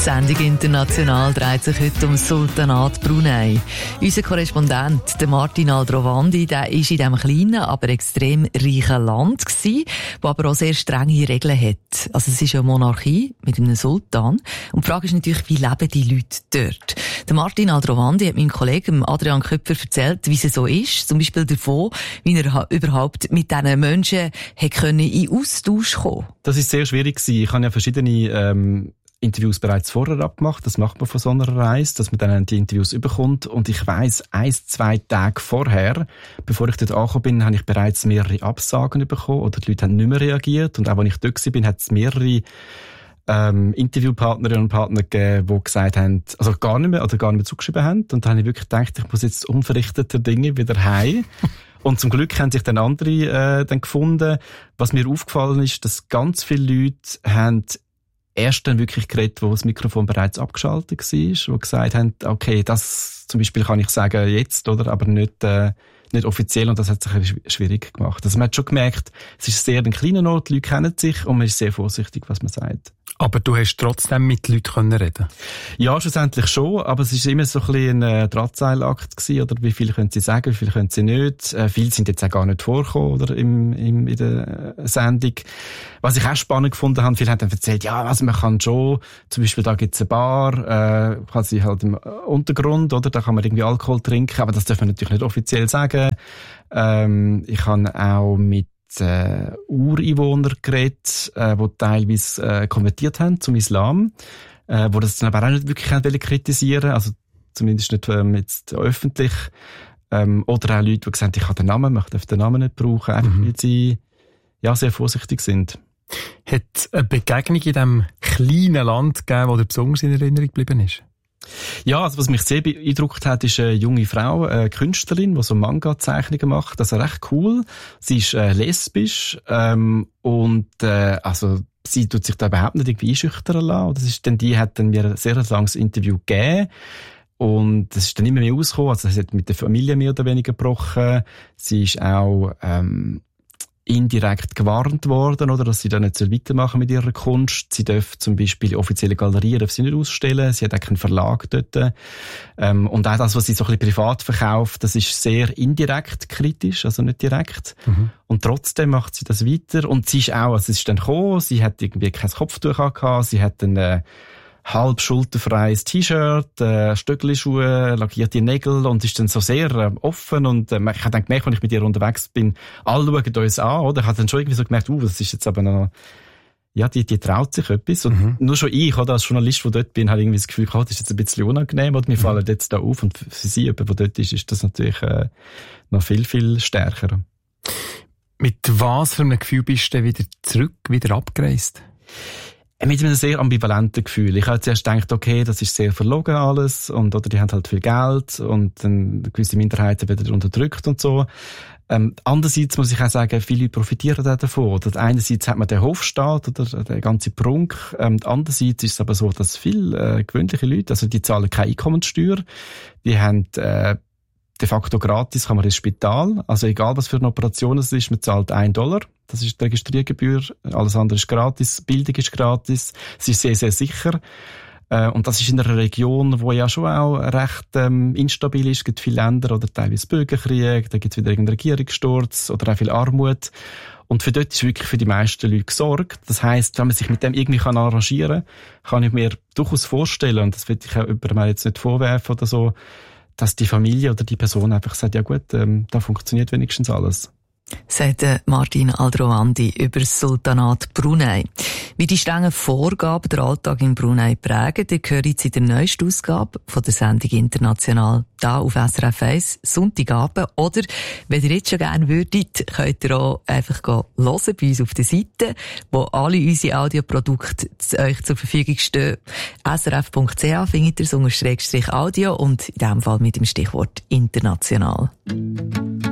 Die Sendung International dreht sich heute um das Sultanat Brunei. Unser Korrespondent, der Martin Aldrovandi, der war in diesem kleinen, aber extrem reichen Land gewesen, das aber auch sehr strenge Regeln hat. Also es ist eine Monarchie mit einem Sultan. Und die Frage ist natürlich, wie leben die Leute dort? Der Martin Aldrovandi hat meinem Kollegen Adrian Köpfer erzählt, wie es so ist. Zum Beispiel davon, wie er überhaupt mit diesen Menschen in Austausch kommen konnte. Das ist sehr schwierig gewesen. Ich habe ja verschiedene Interviews bereits vorher abgemacht. Das macht man von so einer Reise, dass man dann die Interviews bekommt. Und ich weiss, 1-2 Tage vorher, bevor ich dort angekommen bin, habe ich bereits mehrere Absagen bekommen oder die Leute haben nicht mehr reagiert. Und auch als ich dort war, hat es mehrere Interviewpartnerinnen und Partner gegeben, die gesagt haben, also gar nicht mehr zugeschrieben haben. Und dann habe ich wirklich gedacht, ich muss jetzt unverrichteter Dinge wieder heim. Und zum Glück haben sich dann andere dann gefunden. Was mir aufgefallen ist, dass ganz viele Leute haben erst dann wirklich geredet, wo das Mikrofon bereits abgeschaltet war, wo gesagt haben, okay, das zum Beispiel kann ich sagen jetzt, oder, aber nicht offiziell, und das hat sich schwierig gemacht. Also man hat schon gemerkt, es ist sehr ein kleiner Ort, die Leute kennen sich und man ist sehr vorsichtig, was man sagt. Aber du hast trotzdem mit Leuten reden? Ja, schlussendlich schon, aber es ist immer so ein bisschen ein Drahtseilakt gewesen, oder wie viel können sie sagen, wie viel können sie nicht. Viele sind jetzt auch gar nicht vorgekommen, oder in der Sendung. Was ich auch spannend gefunden habe, viele haben dann erzählt, ja, also man kann schon, zum Beispiel da gibt's eine Bar, quasi halt im Untergrund, oder, da kann man irgendwie Alkohol trinken, aber das darf man natürlich nicht offiziell sagen. Ich habe auch mit Ureinwohner geredet, die teilweise konvertiert haben zum Islam, wo das dann aber auch nicht wirklich kritisieren, also zumindest nicht jetzt öffentlich, oder auch Leute, die gesagt haben, ich habe den Namen, ich darf den Namen nicht brauchen, einfach weil sie sehr vorsichtig sind. Hat es eine Begegnung in diesem kleinen Land gegeben, die dir besonders in Erinnerung geblieben ist? Ja, also was mich sehr beeindruckt hat, ist eine junge Frau, eine Künstlerin, die so Manga-Zeichnungen macht. Das ist recht cool. Sie ist lesbisch also sie tut sich da überhaupt nicht irgendwie einschüchtern lassen. Die hat dann mir ein sehr langes Interview gegeben. Und das ist dann immer mehr rausgekommen. Also sie hat mit der Familie mehr oder weniger gebrochen. Sie ist auch indirekt gewarnt worden, oder, dass sie dann nicht weitermachen mit ihrer Kunst. Sie darf zum Beispiel offizielle Galerien darf sie nicht ausstellen. Sie hat auch keinen Verlag dort. Und auch das, was sie so ein bisschen privat verkauft, das ist sehr indirekt kritisch, also nicht direkt. Und trotzdem macht sie das weiter. Und sie ist auch, also es ist dann gekommen, sie hat irgendwie kein Kopftuch gehabt, sie hat dann halb schulterfreies T-Shirt, Stöckelschuhe, lackierte Nägel und ist dann so sehr offen und ich habe dann gemerkt, wenn ich mit ihr unterwegs bin, alle schauen uns an, oder? Ich habe dann schon irgendwie so gemerkt, das ist jetzt aber noch, ja, die traut sich etwas und nur schon ich, oder, als Journalist, der dort bin, habe irgendwie das Gefühl, das ist jetzt ein bisschen unangenehm oder mir fallen jetzt da auf und für sie, jemand, der dort ist das natürlich noch viel, viel stärker. Mit was für einem Gefühl bist du wieder abgereist? Mit einem sehr ambivalenten Gefühl. Ich habe zuerst gedacht, okay, das ist sehr verlogen alles oder die haben halt viel Geld und dann gewisse Minderheiten werden unterdrückt und so. Andererseits muss ich auch sagen, viele profitieren davon. Oder einerseits hat man den Hofstaat oder den ganzen Prunk. Andererseits ist es aber so, dass viele gewöhnliche Leute, also die zahlen keine Einkommenssteuer, die haben de facto gratis, kann man ins Spital. Also egal, was für eine Operation es ist, man zahlt $1. Das ist die Registriergebühr. Alles andere ist gratis. Bildung ist gratis. Es ist sehr, sehr sicher. Und das ist in einer Region, wo ja schon auch recht instabil ist. Es gibt viele Länder oder teilweise Bürgerkrieg, da gibt es wieder irgendeinen Regierungssturz oder auch viel Armut. Und für dort ist wirklich für die meisten Leute gesorgt. Das heisst, wenn man sich mit dem irgendwie arrangieren kann ich mir durchaus vorstellen, und das will ich auch jemandem jetzt nicht vorwerfen oder so, dass die Familie oder die Person einfach sagt, ja gut, da funktioniert wenigstens alles. Sagt Martin Aldrovandi über das Sultanat Brunei. Wie die strengen Vorgaben der Alltag in Brunei prägen, ihr hört jetzt in der neuesten Ausgabe von der Sendung International da auf SRF 1, Sonntagabend. Oder, wenn ihr jetzt schon gerne würdet, könnt ihr auch einfach hören bei uns auf der Seite, wo alle unsere Audioprodukte euch zur Verfügung stehen. srf.ch findet ihr es _Audio und in diesem Fall mit dem Stichwort international.